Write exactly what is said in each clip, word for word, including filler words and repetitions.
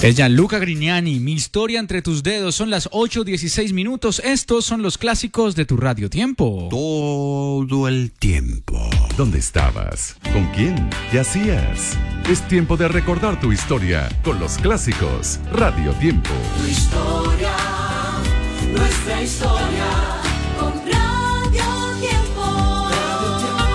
Es Gianluca Grignani, mi historia entre tus dedos. Son las ocho dieciséis minutos. Estos son los clásicos de tu Radio Tiempo. Todo el tiempo. ¿Dónde estabas? ¿Con quién? ¿Qué hacías? Es tiempo de recordar tu historia con los clásicos Radio Tiempo. Tu historia, nuestra historia, con Radio Tiempo. Radio Tiempo.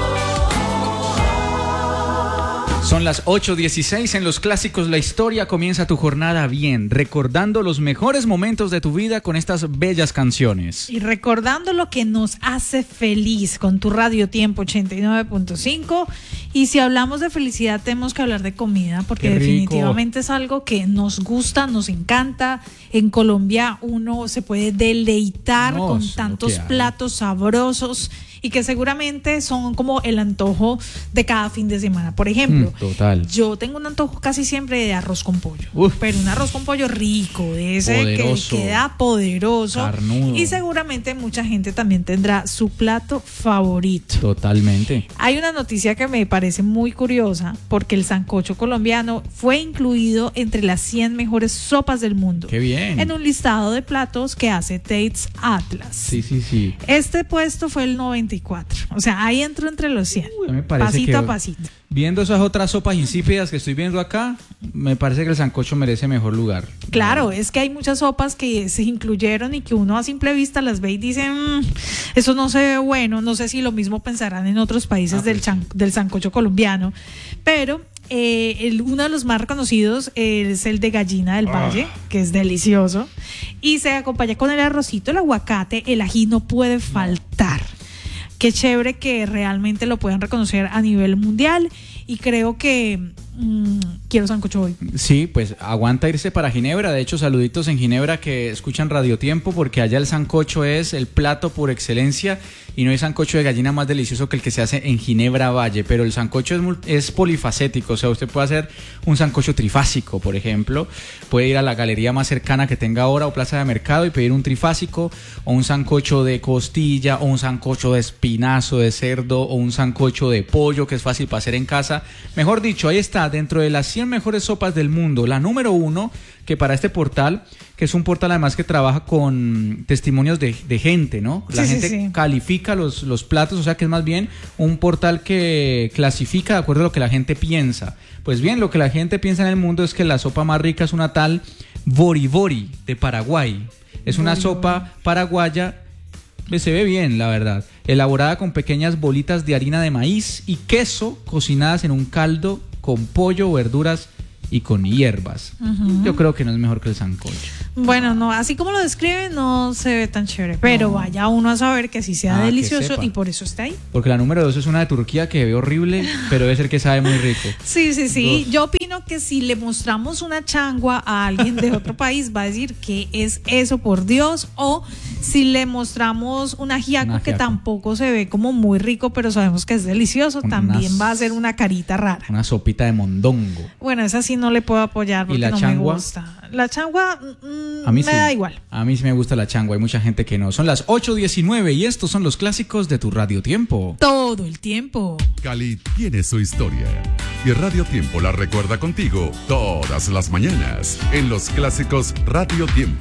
Son las ocho dieciséis en los clásicos. La historia. Comienza tu jornada bien, recordando los mejores momentos de tu vida con estas bellas canciones. Y recordando lo que nos hace feliz con tu Radio Tiempo ochenta y nueve punto cinco. Y si hablamos de felicidad, tenemos que hablar de comida, porque definitivamente es algo que nos gusta, nos encanta. En Colombia uno se puede deleitar no, con tantos platos sabrosos y que seguramente son como el antojo de cada fin de semana. Por ejemplo, mm, total. yo tengo un antojo casi siempre de arroz con pollo. Uf, pero un arroz con pollo rico, de ese poderoso, que queda poderoso. Carnudo. Y seguramente mucha gente también tendrá su plato favorito. Totalmente. Hay una noticia que me parece muy curiosa, porque el sancocho colombiano fue incluido entre las cien mejores sopas del mundo. ¡Qué bien! En un listado de platos que hace Taste Atlas. Sí, sí, sí. Este puesto fue el noventa y cuatro. O sea, ahí entro entre los cien. Uy, me parece pasito que, a pasito. Viendo esas otras sopas insípidas que estoy viendo acá, me parece que el sancocho merece mejor lugar. Claro, es que hay muchas sopas que se incluyeron y que uno a simple vista las ve y dice, mmm, eso no se ve bueno. No sé si lo mismo pensarán en otros países ah, del, pues, chan, del sancocho colombiano, pero eh, el, uno de los más reconocidos es el de gallina del valle, ah. que es delicioso, y se acompaña con el arrocito, el aguacate, el ají no puede faltar. Qué chévere que realmente lo puedan reconocer a nivel mundial, y creo que mmm, quiero sancocho hoy. Sí, pues aguanta irse para Ginebra. De hecho, saluditos en Ginebra que escuchan Radio Tiempo, porque allá el sancocho es el plato por excelencia y no hay sancocho de gallina más delicioso que el que se hace en Ginebra Valle. Pero el sancocho es, es polifacético, o sea, usted puede hacer un sancocho trifásico, por ejemplo. Puede ir a la galería más cercana que tenga ahora o plaza de mercado y pedir un trifásico, o un sancocho de costilla, o un sancocho de espinazo de cerdo, o un sancocho de pollo, que es fácil para hacer en casa. Mejor dicho, ahí está, dentro de las cien mejores sopas del mundo, la número uno, que para este portal, que es un portal además que trabaja con testimonios de, de gente, ¿no? La sí, gente sí, sí. califica los, los platos, o sea que es más bien un portal que clasifica de acuerdo a lo que la gente piensa. Pues bien, lo que la gente piensa en el mundo es que la sopa más rica es una tal Boribori de Paraguay. Es una Boribori. sopa paraguaya. Se ve bien, la verdad. Elaborada con pequeñas bolitas de harina de maíz y queso cocinadas en un caldo con pollo, verduras y con hierbas. Uh-huh. Yo creo que no es mejor que el sancocho. Bueno, no, así como lo describe no se ve tan chévere, pero no. Vaya uno a saber que sí sea ah, delicioso y por eso está ahí. Porque la número dos es una de Turquía que ve horrible, pero debe ser que sabe muy rico. Sí, sí, sí. Dos. Yo opino que si le mostramos una changua a alguien de otro país va a decir que es eso, por Dios, o si le mostramos un ajiaco, un ajiaco que tampoco se ve como muy rico, pero sabemos que es delicioso, con también unas, va a ser una carita rara. Una sopita de mondongo. Bueno, esa sí no le puedo apoyar porque no changua? me gusta. La changua mmm, a mí me sí. da igual. A mí sí me gusta la changua, hay mucha gente que no. Son las ocho diecinueve y estos son los clásicos de tu Radio Tiempo. Todo el tiempo. Cali tiene su historia y Radio Tiempo la recuerda contigo todas las mañanas en los clásicos Radio Tiempo.